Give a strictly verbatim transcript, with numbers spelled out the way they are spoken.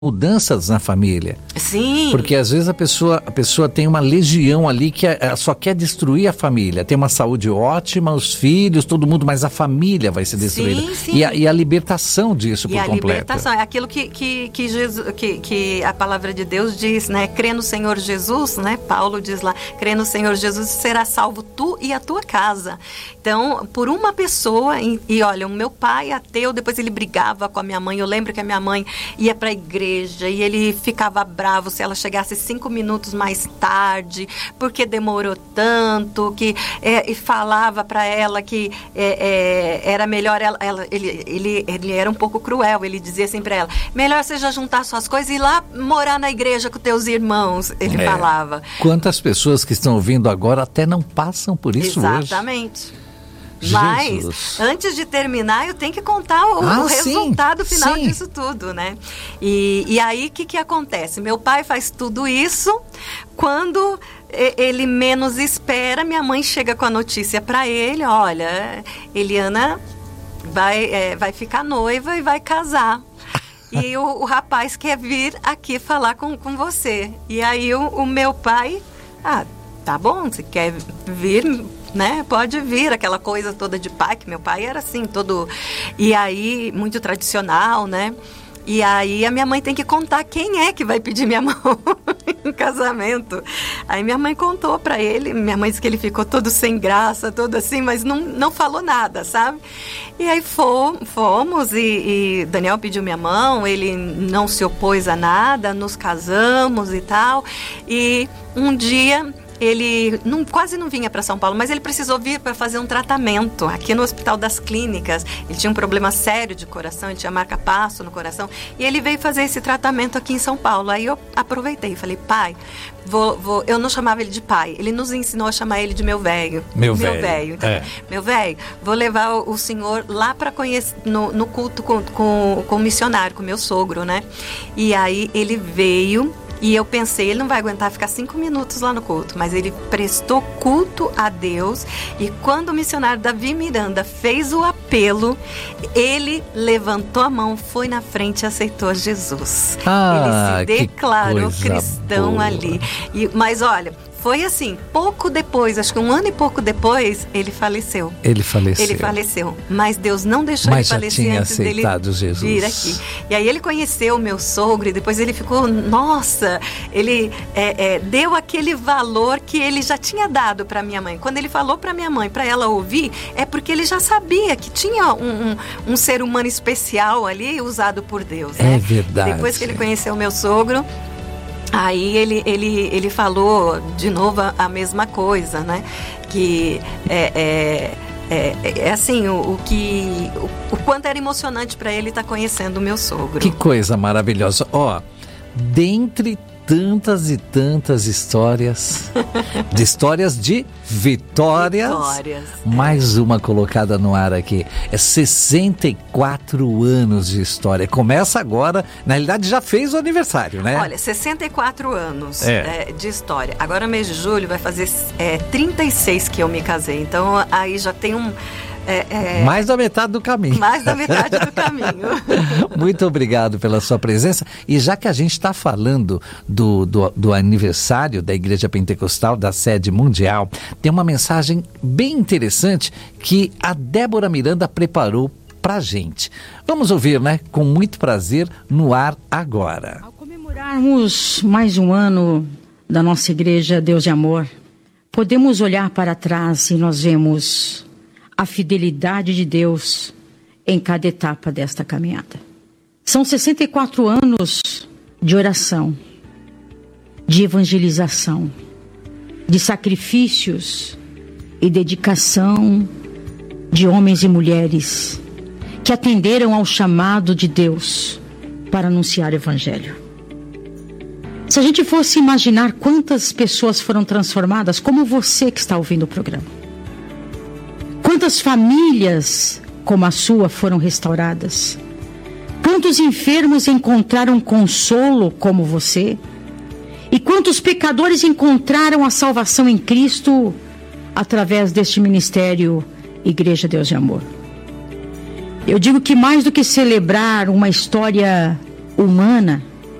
mudanças na família. Sim. Porque às vezes a pessoa, a pessoa tem uma legião ali que é, só quer destruir a família. Tem uma saúde ótima, os filhos, todo mundo, mas a família vai ser destruída. Sim, sim. E, a, e a libertação disso e por a completo. libertação, é aquilo que, que, que, Jesus, que, que a palavra de Deus diz, né? Crê no Senhor Jesus, né? Paulo diz lá, crê no Senhor Jesus e será salvo tu e a tua casa. Então, por uma pessoa, e, e olha, o meu pai ateu, depois ele brigava com a minha mãe. Eu lembro que a minha mãe ia para a igreja e ele ficava bravo se ela chegasse cinco minutos mais tarde, porque demorou tanto, que é, e falava para ela que é, é, era melhor ela, ela ele, ele, ele era um pouco cruel, ele dizia assim para ela, melhor você já juntar suas coisas e ir lá morar na igreja com teus irmãos, ele É. falava. Quantas pessoas que estão ouvindo agora até não passam por isso hoje? Exatamente. Mas, Jesus. antes de terminar, eu tenho que contar o, Ah, o resultado sim, final sim. disso tudo, né? E, e aí, o que, que acontece? Meu pai faz tudo isso, quando e- ele menos espera, minha mãe chega com a notícia para ele, olha, Eliana vai, é, vai ficar noiva e vai casar. E o, o rapaz quer vir aqui falar com, com você. E aí, o, o meu pai, ah, tá bom, você quer vir, né? Pode vir, aquela coisa toda de pai, que meu pai era assim, todo... E aí, muito tradicional, né? E aí a minha mãe tem que contar quem é que vai pedir minha mão em casamento. Aí minha mãe contou pra ele, minha mãe disse que ele ficou todo sem graça, todo assim, mas não, não falou nada, sabe? E aí fomos, fomos e, e Daniel pediu minha mão, ele não se opôs a nada, nos casamos e tal. E um dia... ele não, quase não vinha para São Paulo, mas ele precisou vir para fazer um tratamento aqui no Hospital das Clínicas. Ele tinha um problema sério de coração, ele tinha marca-passo no coração, e ele veio fazer esse tratamento aqui em São Paulo. Aí eu aproveitei e falei, pai, vou, vou... eu não chamava ele de pai, ele nos ensinou a chamar ele de meu velho. Meu velho. Então, É. Meu velho, vou levar o, o senhor lá para conhecer, no, no culto com, com, com o missionário, com o meu sogro, né? E aí ele veio... E eu pensei, ele não vai aguentar ficar cinco minutos lá no culto, mas ele prestou culto a Deus. E quando o missionário Davi Miranda fez o apelo, ele levantou a mão, foi na frente e aceitou Jesus. Ah, ele se que declarou coisa cristão boa. ali. E, mas olha, foi assim, pouco depois, acho que um ano e pouco depois, ele faleceu. Ele faleceu. Ele faleceu, mas Deus não deixou Mas ele já falecer tinha antes dele aceitado Jesus. vir aqui. E aí ele conheceu o meu sogro e depois ele ficou, nossa, ele é, é, deu aquele valor que ele já tinha dado para minha mãe. Quando ele falou para minha mãe, para ela ouvir, é porque ele já sabia que tinha um, um, um ser humano especial ali, usado por Deus. É né? verdade. Depois que ele conheceu o meu sogro, aí ele, ele, ele falou de novo a, a mesma coisa, né? Que é, é, é, é assim, o, o que o, o quanto era emocionante para ele estar conhecendo o meu sogro. Que coisa maravilhosa. Ó, dentre tantas e tantas histórias, de histórias de vitórias, Vitórias, mais uma colocada no ar aqui. É sessenta e quatro anos de história. Começa agora, na realidade já fez o aniversário, né? Olha, sessenta e quatro anos É. é, de história. Agora, mês de julho, vai fazer é, trinta e seis que eu me casei. Então, aí já tem um... É, é, Mais da metade do caminho. mais da metade do caminho. Muito obrigado pela sua presença. E já que a gente está falando do, do, do aniversário da Igreja Pentecostal, da sede mundial, tem uma mensagem bem interessante que a Débora Miranda preparou pra gente. Vamos ouvir, né? Com muito prazer, no ar agora. Ao comemorarmos mais um ano da nossa Igreja Deus de Amor, podemos olhar para trás e nós vemos a fidelidade de Deus em cada etapa desta caminhada. São sessenta e quatro anos de oração, de evangelização, de sacrifícios e dedicação de homens e mulheres que atenderam ao chamado de Deus para anunciar o Evangelho. Se a gente fosse imaginar quantas pessoas foram transformadas, como você que está ouvindo o programa, quantas famílias como a sua foram restauradas, quantos enfermos encontraram consolo como você, e quantos pecadores encontraram a salvação em Cristo através deste ministério Igreja Deus de Amor. Eu digo que mais do que celebrar uma história humana,